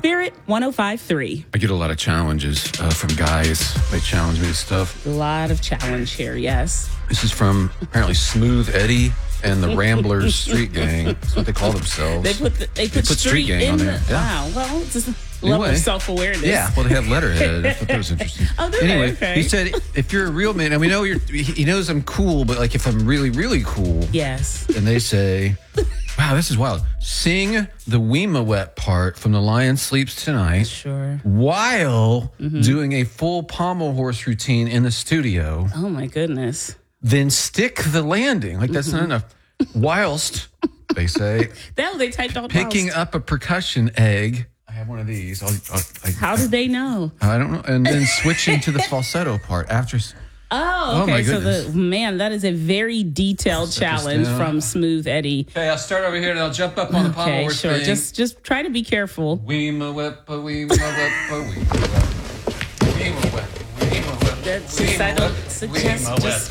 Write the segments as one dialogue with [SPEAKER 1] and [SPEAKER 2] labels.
[SPEAKER 1] Spirit 105.3.
[SPEAKER 2] I get a lot of challenges from guys. They challenge me to stuff.
[SPEAKER 1] A lot of challenge here, yes.
[SPEAKER 2] This is from apparently Smooth Eddie and the Ramblers Street Gang. That's what they call themselves.
[SPEAKER 1] They put street gang on there.
[SPEAKER 2] Yeah.
[SPEAKER 1] Wow. Well, it's just a level of self-awareness.
[SPEAKER 2] Yeah. Well, they have letterhead. I thought that was interesting.
[SPEAKER 1] Oh,
[SPEAKER 2] anyway,
[SPEAKER 1] okay.
[SPEAKER 2] he said, if you're a real man, and we know he knows I'm cool, but like if I'm really, really cool.
[SPEAKER 1] Yes.
[SPEAKER 2] And they say, wow, this is wild. Sing the Weema Wet part from The Lion Sleeps Tonight.
[SPEAKER 1] Sure.
[SPEAKER 2] While doing a full pommel horse routine in the studio.
[SPEAKER 1] Oh, my goodness.
[SPEAKER 2] Then stick the landing. Like, that's not enough. Whilst, they say,
[SPEAKER 1] They typed all
[SPEAKER 2] picking up a percussion egg. I have one of these.
[SPEAKER 1] How did they know?
[SPEAKER 2] I don't know. And then switching to the falsetto part after.
[SPEAKER 1] Oh, okay.
[SPEAKER 2] My
[SPEAKER 1] So
[SPEAKER 2] goodness.
[SPEAKER 1] that is a very detailed challenge from Smooth Eddie.
[SPEAKER 2] Okay, I'll start over here and I'll jump up on the pommel horse
[SPEAKER 1] sure.
[SPEAKER 2] thing.
[SPEAKER 1] Just try to be careful.
[SPEAKER 2] Weema Wet, Weema Wet, Weema Wet. Weema Wet, Weema Wet.
[SPEAKER 1] That's just, I don't suggest just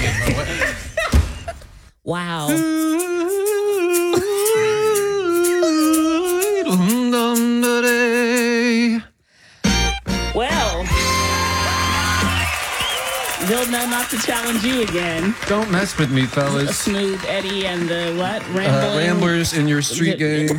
[SPEAKER 1] Wow. Well, they'll know not to challenge you again.
[SPEAKER 2] Don't mess with me, fellas.
[SPEAKER 1] Smooth Eddie and the what?
[SPEAKER 2] Ramblers in your street gang.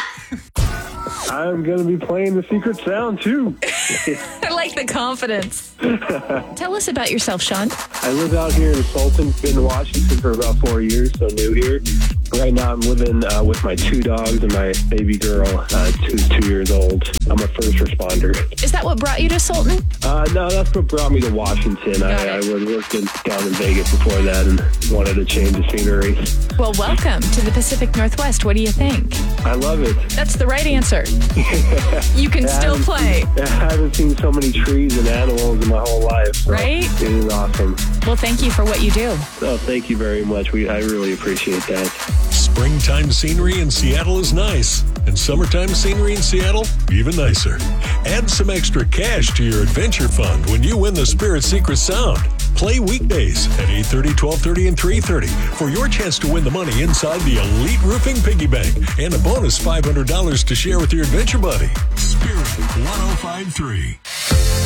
[SPEAKER 3] I'm going to be playing the secret sound, too.
[SPEAKER 4] I like the confidence. Tell us about yourself, Sean.
[SPEAKER 3] I live out here in Fulton, been in Washington for about 4 years, so new here. Right now I'm living with my 2 dogs and my baby girl, who's 2 years old. I'm a first responder.
[SPEAKER 4] Is that what brought you to Sultan?
[SPEAKER 3] No, that's what brought me to Washington. I was working down in Vegas before that and wanted to change the scenery.
[SPEAKER 4] Well, welcome to the Pacific Northwest. What do you think?
[SPEAKER 3] I love it.
[SPEAKER 4] That's the right answer. You can still play.
[SPEAKER 3] I haven't seen so many trees and animals in my whole life. So
[SPEAKER 4] right?
[SPEAKER 3] It is awesome.
[SPEAKER 4] Well, thank you for what you do.
[SPEAKER 3] Oh, thank you very much. I really appreciate that.
[SPEAKER 5] Springtime scenery in Seattle is nice, and summertime scenery in Seattle, even nicer. Add some extra cash to your adventure fund when you win the Spirit Secret Sound. Play weekdays at 8:30, 12:30, and 3:30 for your chance to win the money inside the Elite Roofing Piggy Bank and a bonus $500 to share with your adventure buddy. Spirit 105.3.